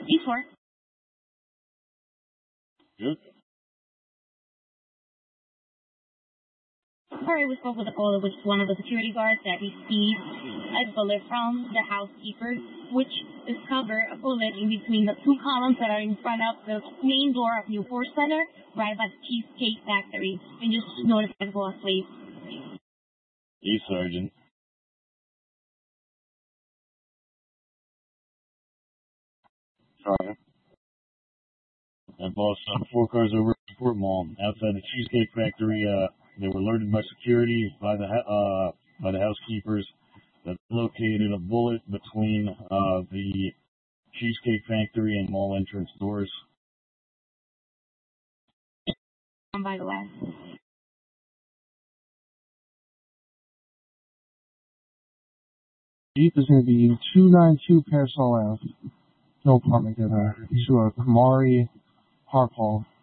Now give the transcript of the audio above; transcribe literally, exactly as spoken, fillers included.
E four. Good. Alright, we spoke with the caller, which is one of the security guards that received a bullet from the housekeeper, which discovered a bullet in between the two columns that are in front of the main door of Newport Center, right by the Cheesecake Factory. And just notify the boss, please. Yes, Sergeant. Sergeant. And boss, uh, four cars over at Newport Mall, outside the Cheesecake Factory. Uh, they were alerted by security, by the uh, by the housekeepers, that located a bullet between uh, the Cheesecake Factory and mall entrance doors. By the way. Jeep is going to be two ninety-two Parasol Ave. No apartment there. To uh, Kamari Harpal.